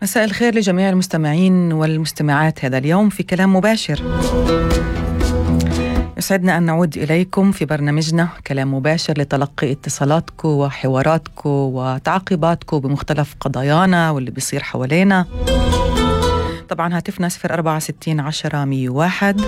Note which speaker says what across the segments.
Speaker 1: مساء الخير لجميع المستمعين والمستمعات. هذا اليوم في كلام مباشر. يسعدنا أن نعود إليكم في برنامجنا كلام مباشر لتلقي اتصالاتكم وحواراتكم وتعقيباتكم بمختلف قضايانا واللي بيصير حوالينا. طبعا هاتفنا 04601001.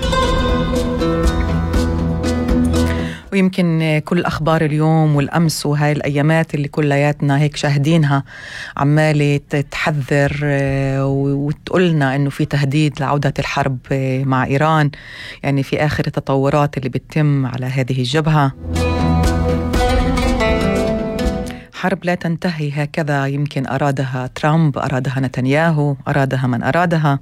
Speaker 1: ويمكن كل أخبار اليوم والأمس وهاي الأيامات اللي كلياتنا هيك شاهدينها عمالة تحذر وتقولنا إنه في تهديد لعودة الحرب مع إيران، يعني في آخر التطورات اللي بتتم على هذه الجبهة. حرب لا تنتهي هكذا، يمكن أرادها ترامب، أرادها نتنياهو، أرادها من أرادها.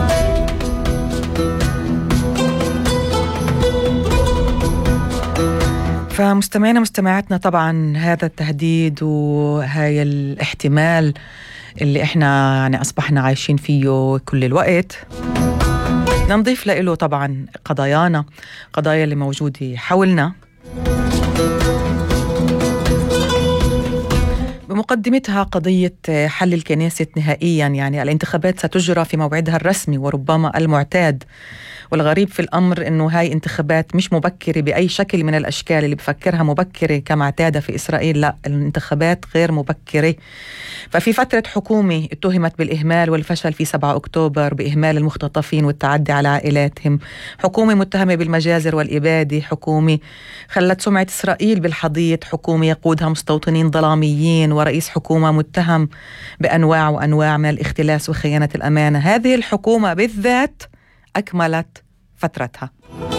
Speaker 1: فمستمعينا مستمعاتنا، طبعا هذا التهديد وهاي الاحتمال اللي احنا يعني أصبحنا عايشين فيه كل الوقت، نضيف له طبعا قضايانا، قضايا اللي موجودة حولنا، بمقدمتها قضية حل الكنيسة نهائيا. يعني الانتخابات ستجرى في موعدها الرسمي وربما المعتاد، والغريب في الأمر أنه هاي انتخابات مش مبكرة بأي شكل من الأشكال اللي بفكرها مبكرة كما اعتاد في إسرائيل. لا، الانتخابات غير مبكرة. ففي فترة حكومة اتهمت بالإهمال والفشل في 7 أكتوبر، بإهمال المختطفين والتعدي على عائلاتهم، حكومة متهمة بالمجازر والإبادة، حكومة خلت سمعة إسرائيل بالحضيض، حكومة يقودها مستوطنين ظلاميين، ورئيس حكومة متهم بأنواع وأنواع من الاختلاس وخيانة الأمانة. هذه الحكومة بالذات أكملت فترتها.